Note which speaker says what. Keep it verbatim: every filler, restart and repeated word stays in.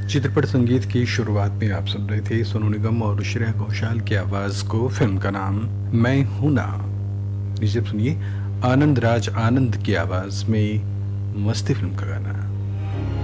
Speaker 1: चित्रपट संगीत की शुरुआत में आप सुन रहे थे सोनू निगम और श्रेया घोषाल की आवाज को। फिल्म का नाम मैं हूं ना। नीचे सुनिए आनंद राज आनंद की आवाज में मस्ती फिल्म का गाना।